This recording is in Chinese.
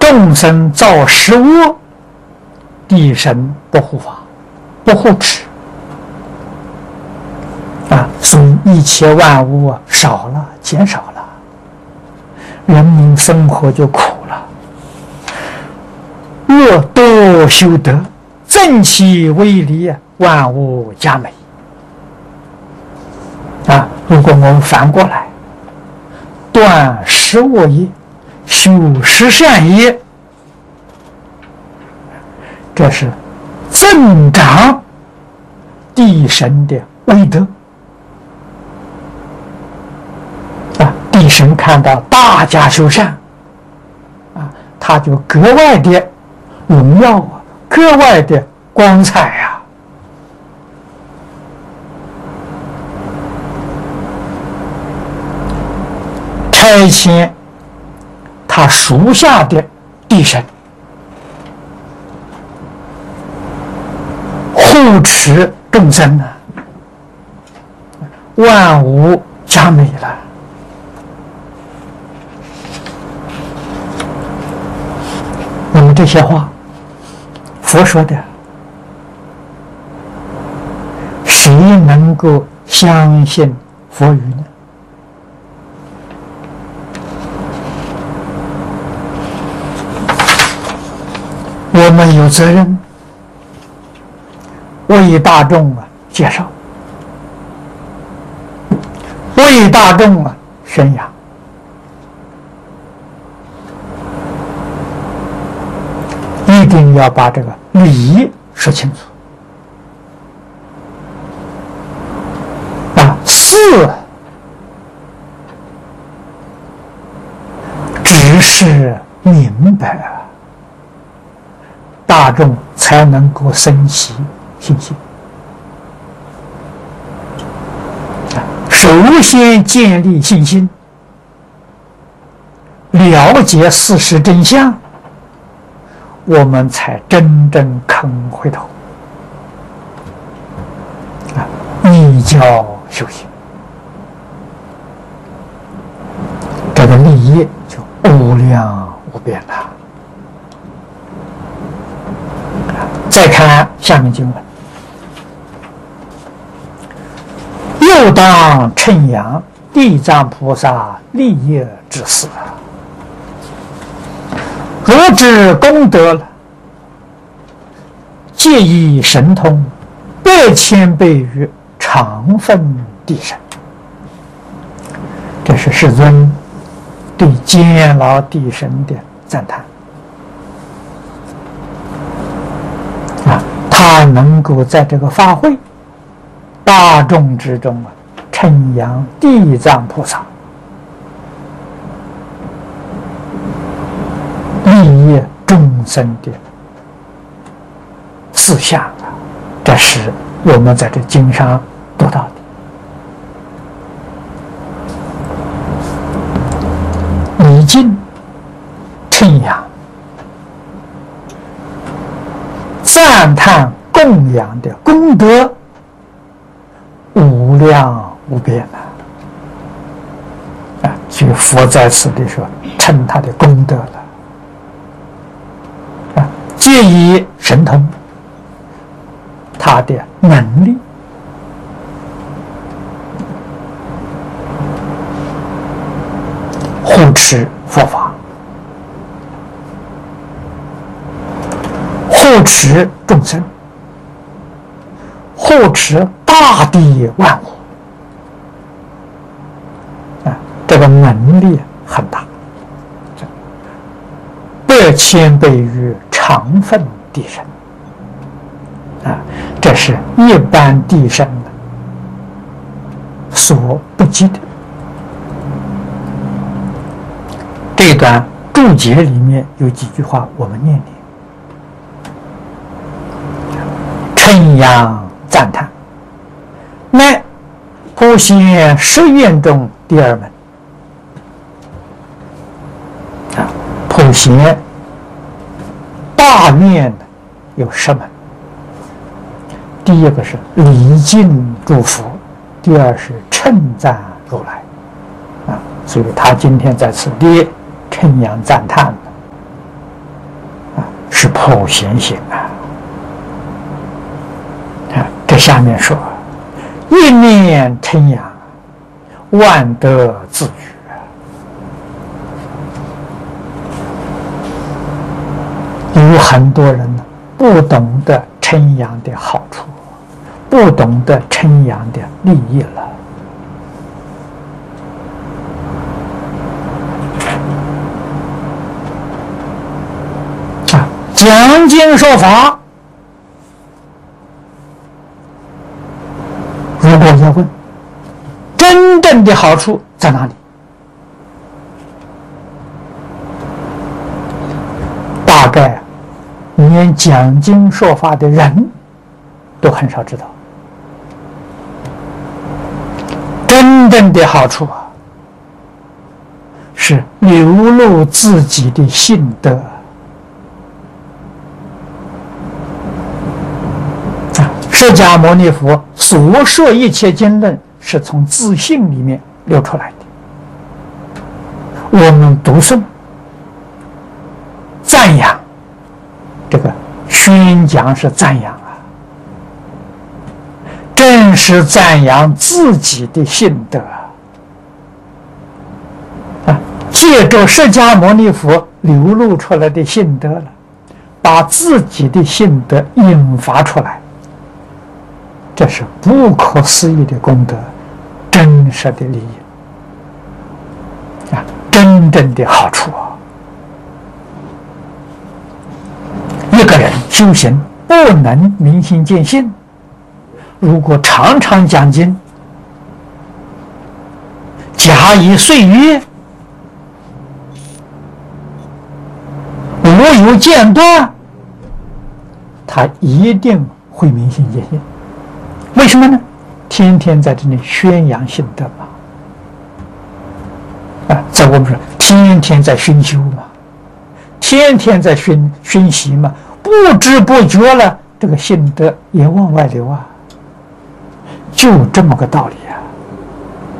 众生造食恶，地神不护法，不护持所以一切万物少了，减少了，人民生活就苦了。恶多修德，正其为理，万物佳美。如果我们反过来，断十恶业，修十善业，这是增长地神的威德。地神看到大家修善，他就格外的荣耀格外的光彩差遣他属下的地神护持众生万物佳美了。那么这些话，佛说的，谁能够相信佛语呢？我们有责任为大众介绍，为大众宣扬。一定要把这个理说清楚事只是明白大众才能够升起信心。首先建立信心，了解事实真相，我们才真正肯回头依教修行，这个利益就无量无边了。再看下面经文，又当称扬地藏菩萨利业之事，如知功德了，借以神通百千倍于常分地神。这是世尊对监牢地神的赞叹他能够在这个法会大众之中称扬地藏菩萨利益众生的事项这是我们在这经上读到的。礼敬称扬赞叹供养的功德无量无边所以佛在此地说称他的功德了借以神通他的能力护持佛法，护持众生，护持大地万物这个能力很大，百千倍于常分地神这是一般地神所不及的。这段注解里面有几句话，我们念念：称扬赞叹，乃普贤十愿中第二门。普贤大愿有10门，第一个是礼敬诸佛，第二是称赞如来所以他今天在此地称扬赞叹口贤行啊！这下面说，一念称扬，万德自具。有很多人呢，不懂得称扬的好处，不懂得称扬的利益了。讲经说法，如果要问真正的好处在哪里，大概连讲经说法的人都很少知道。真正的好处啊，是流露自己的性德。释迦牟尼佛所说一切经论是从自性里面流出来的。我们读诵、赞扬，这个宣讲是赞扬啊，正是赞扬自己的性德啊，借着释迦牟尼佛流露出来的性德了，把自己的性德引发出来。这是不可思议的功德，真实的利益啊，真正的好处啊！一个人修行不能明心见性，如果常常讲经，假以岁月，无有间断，他一定会明心见性。为什么呢？天天在这里宣扬性德嘛，啊，在我们说天天在熏修嘛，天天在熏习嘛，不知不觉了，这个性德也往外流啊，就这么个道理啊。